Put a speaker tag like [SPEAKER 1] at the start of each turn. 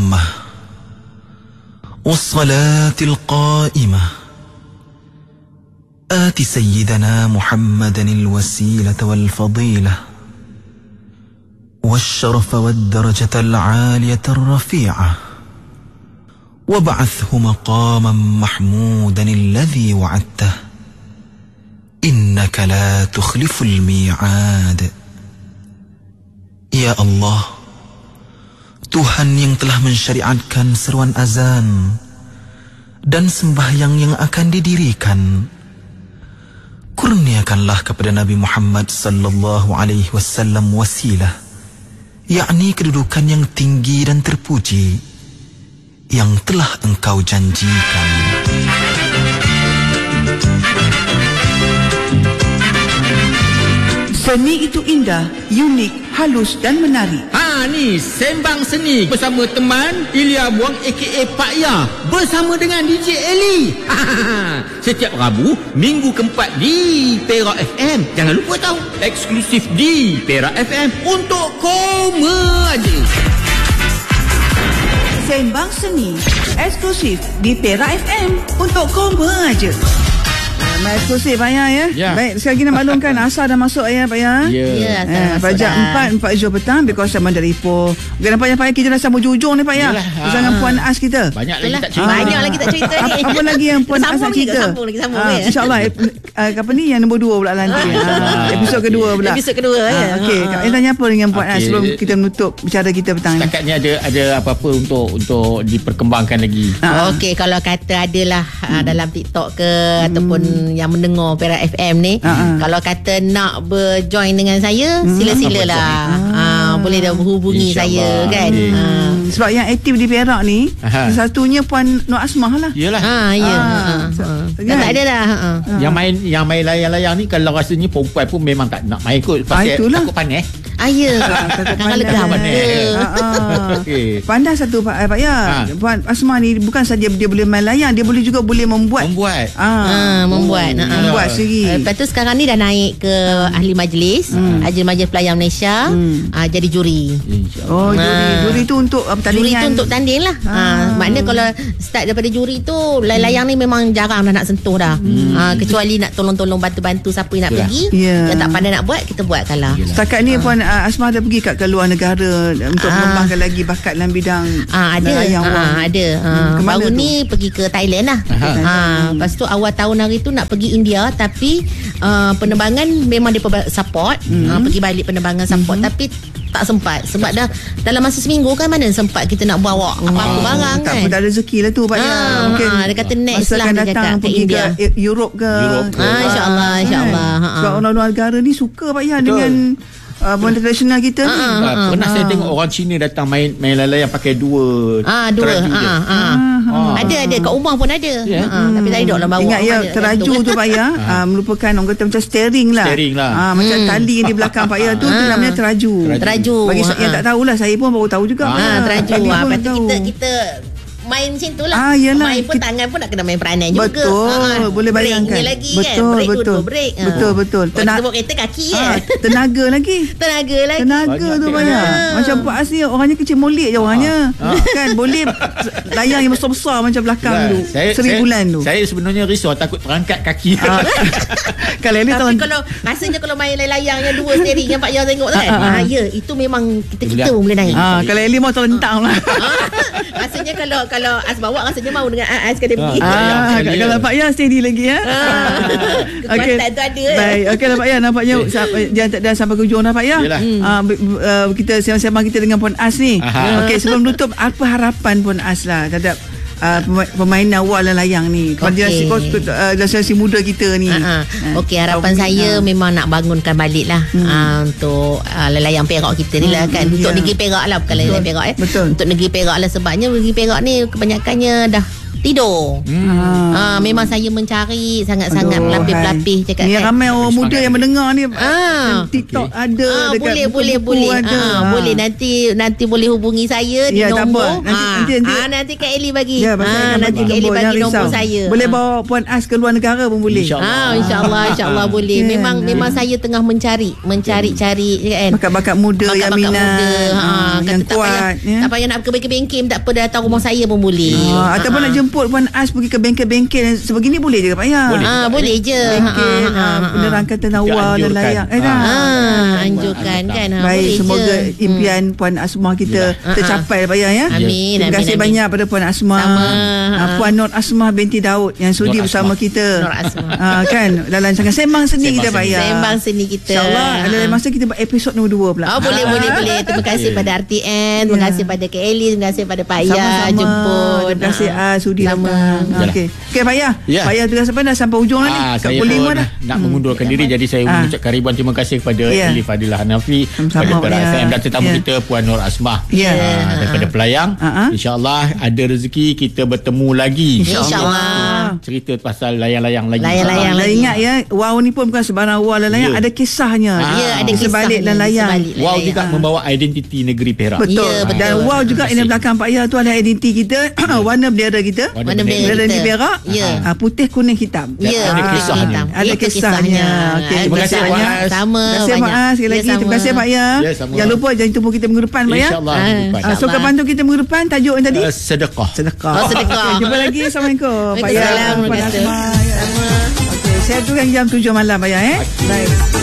[SPEAKER 1] التامة والصلاة القائمة آت سيدنا محمدا الوسيلة والفضيلة والشرف والدرجة العالية الرفيعة وابعثه مقاما محمودا الذي وعدته إنك لا تخلف الميعاد. Ya Allah, Tuhan yang telah mensyariatkan seruan azan dan sembahyang yang akan didirikan, kurniakanlah kepada Nabi Muhammad sallallahu alaihi wasallam wasilah, yakni kedudukan yang tinggi dan terpuji yang telah Engkau janjikan.
[SPEAKER 2] Seni itu indah, unik, halus dan menarik.
[SPEAKER 3] Ni Sembang Seni bersama teman Ilya Buang aka Pak Ya bersama dengan DJ Eli. Setiap Rabu, minggu keempat di Perak FM. Jangan lupa tahu, eksklusif di Perak FM untuk koma aja.
[SPEAKER 2] Sembang Seni eksklusif di Perak FM untuk koma aja. Eksklusif Pak Ya, ya.
[SPEAKER 3] Ya.
[SPEAKER 2] Baik, sekali lagi nak maklumkan asar dah masuk ya Pak Ya.
[SPEAKER 3] Ya.
[SPEAKER 2] Pada jam 4 Jom petang because sama dari Ipoh. Okey, nampaknya Pak Ya kita dah sambung hujung ni Pak Ya. Bersama Puan As kita.
[SPEAKER 3] Banyak lagi tak cerita.
[SPEAKER 4] Banyak lagi tak cerita ni.
[SPEAKER 2] Apa lagi yang Puan As nak cerita?
[SPEAKER 4] Sambung lagi.
[SPEAKER 2] InsyaAllah apa ni yang nombor 2 pula nanti. Episod kedua pula.
[SPEAKER 4] Episod kedua ya.
[SPEAKER 2] Okey, Kak Yang tanya apa dengan Puan As sebelum kita menutup bicara kita petang ni?
[SPEAKER 3] Setakat ni ada apa-apa untuk diperkembangkan lagi.
[SPEAKER 4] Okey, kalau kata adalah dalam TikTok ke ataupun yang mendengar Perak FM ni, kalau kata nak berjoin dengan saya, sila-silalah. Boleh dah hubungi saya kan.
[SPEAKER 2] Sebab yang aktif di Perak ni satunya Puan Nur Asmah lah.
[SPEAKER 3] Yalah.
[SPEAKER 4] Ya. Dah tak ada dah.
[SPEAKER 3] Yang main layang-layang ni kalau rasanya perempuan pun memang tak nak main kot pasal takut panas.
[SPEAKER 4] Ya. Kalau legam.
[SPEAKER 2] Pandai satu Pak Ya. Puan Asmah ni bukan saja dia boleh main layang, dia boleh juga boleh membuat. Membuat sendiri.
[SPEAKER 4] Lepas tu sekarang ni dah naik ke ahli majlis, ahli majlis pelayang Malaysia, jadi juri.
[SPEAKER 2] Juri tu untuk pertandingan.
[SPEAKER 4] Juri tu untuk tanding lah. Maknanya kalau start daripada juri tu, layang ni memang jarang dah nak sentuh dah. Kecuali nak tolong-tolong bantu-bantu siapa yang nak pergi. Yang tak pandai nak buat, kita buat kalah.
[SPEAKER 2] Setakat ni Puan Asmah dah pergi ke luar negara untuk mengembangkan lagi bakat dalam bidang layang.
[SPEAKER 4] Ada. Baru ni pergi ke Thailand lah. Lepas tu awal tahun hari tu nak pergi India, tapi penerbangan memang dia support, pergi balik penerbangan support, tapi tak sempat sebab dah dalam masa seminggu kan, mana sempat kita nak bawa apa-apa barang kan.
[SPEAKER 2] Tak pun dah rezeki lah tu Pak Ya. Mungkin
[SPEAKER 4] dia kata next lah,
[SPEAKER 2] dia
[SPEAKER 4] dia
[SPEAKER 2] datang
[SPEAKER 4] cakap ke
[SPEAKER 2] pergi
[SPEAKER 4] India
[SPEAKER 2] ke Europe ke.
[SPEAKER 4] InsyaAllah.
[SPEAKER 2] Sebab orang luar negara ni suka Pak Ya dengan benda tradisional kita ni.
[SPEAKER 3] Pernah saya tengok orang Cina datang main layang pakai dua teraju je.
[SPEAKER 4] Ada kat rumah pun ada. Tapi tadi dok lah bawa.
[SPEAKER 2] Ingat ya, teraju tu Pak Ya, merupakan orang kata macam steering lah. Macam tali yang di belakang Pak Ya tu namanya teraju. Bagi yang tak tahulah, saya pun baru tahu juga.
[SPEAKER 4] Teraju. Lepas tu kita main macam tu lah. Main pun tangan pun nak kena main peranan juga.
[SPEAKER 2] Betul. Boleh bayangkan.
[SPEAKER 4] Lagi
[SPEAKER 2] betul,
[SPEAKER 4] kan.
[SPEAKER 2] Betul.
[SPEAKER 4] Break.
[SPEAKER 2] Betul.
[SPEAKER 4] Tengok kereta kaki kan.
[SPEAKER 2] Tenaga lagi. Tenaga tu banyak. Macam Pak As ni orangnya kecil molek je orangnya. Kan boleh layang yang besar-besar macam belakang tu. Seri bulan tu.
[SPEAKER 3] Saya sebenarnya risau takut terangkat kaki.
[SPEAKER 2] Kalau ni
[SPEAKER 4] kalau rasanya kalau main layang yang dua steering yang Pak Yau tengok tu kan. Ya, itu memang kita pun boleh naik.
[SPEAKER 2] Kalau Eli mau terlentang lah.
[SPEAKER 4] Rasanya kalau As bawa rasanya mau dengan As kena pergi.
[SPEAKER 2] Kalau Pak Ya steady lagi ya.
[SPEAKER 4] Kekuatan tu ada.
[SPEAKER 2] Baik. Okeylah Pak Ya, nampaknya dah sampai ke hujung dah Pak Ya. Kita sembang-sembang kita dengan Puan As ni. Okey, sebelum tutup, apa harapan Puan As lah terhadap permainan awal layang ni generasi muda kita ni?
[SPEAKER 4] Okey, harapan saya memang nak bangunkan balik lah untuk layang Perak kita ni lah kan, untuk negeri Perak lah, bukan layang Perak
[SPEAKER 2] Betul.
[SPEAKER 4] untuk negeri Perak lah, sebabnya negeri Perak ni kebanyakannya dah tidur. Memang saya mencari sangat-sangat pelapis-pelapis cakap
[SPEAKER 2] ni ramai orang muda yang mendengar ni. TikTok ada dekat
[SPEAKER 4] boleh boleh nanti boleh hubungi saya di nombor. Nanti Kak Eli bagi. Nanti Kak Eli bagi nombor saya.
[SPEAKER 2] Boleh bawa Puan As ke luar negara pun boleh.
[SPEAKER 4] InsyaAllah boleh. Memang saya tengah mencari kan.
[SPEAKER 2] Bakat-bakat muda yang minat, yang kuat.
[SPEAKER 4] Tak payah nak ke bengkel, tak apa, datang rumah saya pun boleh.
[SPEAKER 2] Ataupun nak jemput Puan As pergi ke bengkel-bengkel sebegini boleh je, tak payah.
[SPEAKER 4] Boleh je.
[SPEAKER 2] Penerangkan tentang awal dan layak.
[SPEAKER 4] Anjurkan kan.
[SPEAKER 2] Baik, semoga impian Puan Asmah kita tercapai, Pak Ya.
[SPEAKER 4] Amin.
[SPEAKER 2] Terima kasih banyak pada Puan Asmah. Puan Nur Asmah binti Daud yang sudi bersama kita.
[SPEAKER 4] Nur Asmah.
[SPEAKER 2] Kan dalam sangat sembang seni kita, Pak Ya.
[SPEAKER 4] Sembang seni kita.
[SPEAKER 2] InsyaAllah ada masa kita buat episod nombor 2 pula.
[SPEAKER 4] Boleh. Terima kasih pada RTN, terima kasih pada Kak Eli, terima kasih pada Pak Ya jemput.
[SPEAKER 2] Terima kasih sudi datang. Okey, Pak Ya. Pak Ya terasa dah sampai ujung dah ni.
[SPEAKER 3] Saya pun nak mengundurkan diri, jadi saya mengucapkan ribuan terima kasih kepada Eli Fadilah Hanafi, kepada FM dan tetamu kita Puan Nur Asmah daripada Pelayang. InsyaAllah ada rezeki kita bertemu lagi.
[SPEAKER 4] InsyaAllah.
[SPEAKER 3] Cerita pasal layang-layang lagi.
[SPEAKER 2] Ingat ya, wow ni pun bukan sebarang wow dan layang, ada kisahnya.
[SPEAKER 4] Ada
[SPEAKER 2] sebalik dan layang.
[SPEAKER 3] Wow juga membawa identiti negeri Perak.
[SPEAKER 2] Betul. Dan wow juga ini belakang Pak Ya tu ada identiti kita, warna bendera kita.
[SPEAKER 4] Warna bendera
[SPEAKER 2] di Perak. Putih, kuning, hitam.
[SPEAKER 3] Ada kisahnya.
[SPEAKER 2] Ada kisahnya.
[SPEAKER 3] Terima kasih Puan As.
[SPEAKER 4] Sama.
[SPEAKER 2] Terima kasih Pak As sekali lagi. Terima kasih Pak Ya. Jangan lupa jangan tunggu kita minggu depan, Pak Ya.
[SPEAKER 3] InsyaAllah.
[SPEAKER 2] So kapan tu kita minggu depan, tajuk yang tadi?
[SPEAKER 3] Sedekah.
[SPEAKER 2] Jumpa lagi. Assalamualaikum Pak Ya.
[SPEAKER 4] Waalaikumsalam.
[SPEAKER 2] Okey, saya tu kan jam 7 malam, Pak Ya. Baik.